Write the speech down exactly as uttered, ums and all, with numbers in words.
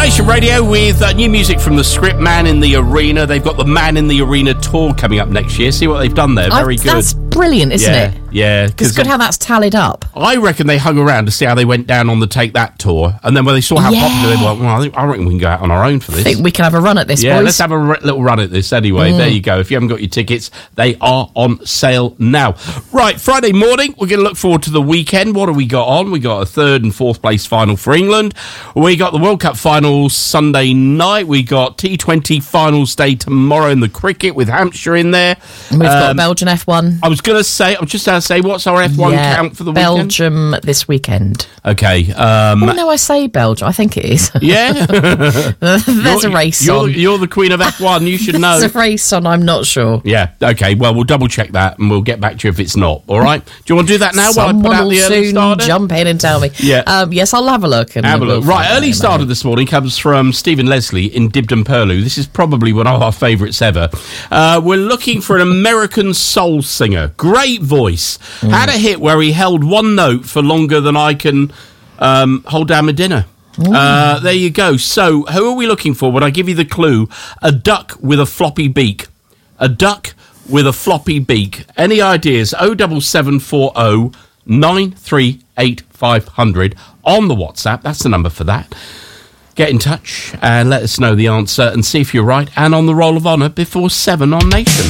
Nation Radio with uh, new music from the Script, Man in the Arena. They've got the Man in the Arena tour coming up next year. See what they've done there. Very I, good. That's brilliant, isn't yeah, it? Yeah. It's good how that's tallied up. I reckon they hung around to see how they went down on the Take That tour. And then when they saw how yeah. popular they were, well, I, think, I reckon we can go out on our own for this. I think we can have a run at this, Yeah, boys. let's have a r- little run at this anyway. Mm. There you go. If you haven't got your tickets, they are on sale now. Right, Friday morning, we're going to look forward to the weekend. What have we got on? We got a third and fourth place final for England. We got the World Cup finals Sunday night. We got T twenty finals day tomorrow in the cricket with Hampshire in there. And we've um, got Belgian F one. I was going to say, I was just going to say, what's our F one yeah, count for the Belgium weekend? this weekend. Okay. Um, oh, no, I say Belgium. I think it is. Yeah. There's you're, a race you're, on. You're the queen of F one. You should know. There's a race on. I'm not sure. Yeah. Okay. Well, we'll double check that and we'll get back to you if it's not. All right. Do you want to do that now Someone while I put out will the early soon starter? jump in and tell me. Yeah. Um, yes, I'll have a look. And have a we'll look. Right. Early starter moment. this morning comes from Stephen Leslie in Dibden Purlieu. This is probably one of our favourites ever. Uh, we're looking for an American soul singer. Great voice. Mm. Had a hit where he held one note for longer than I can um, hold down my dinner. Uh, there you go. So, who are we looking for? When I give you the clue, a duck with a floppy beak. A duck with a floppy beak. Any ideas? oh seven seven four oh nine three eight five hundred on the WhatsApp. That's the number for that. Get in touch and let us know the answer and see if you're right. And on the Roll of Honour before seven on Nation.